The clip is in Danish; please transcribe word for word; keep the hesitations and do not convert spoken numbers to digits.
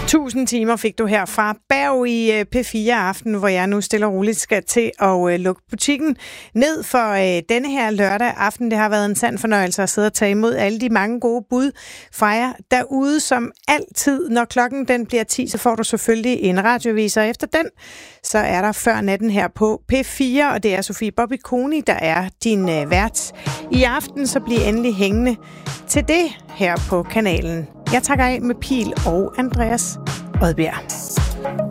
Tusind timer fik du her fra Berg i P fire Aften, hvor jeg nu stille og roligt skal til at øh, lukke butikken ned for øh, denne her lørdag aften. Det har været en sand fornøjelse at sidde og tage imod alle de mange gode bud fra jer derude, som altid. Når klokken den bliver ti, så får du selvfølgelig en radioavis, og efter den, så er der Før Natten her på P fire, og det er Sofie Bobby Koni, der er din øh, vært i aften, så bliv endelig hængende til det her på kanalen. Jeg takker af med Pil og Andreas Odbjerg.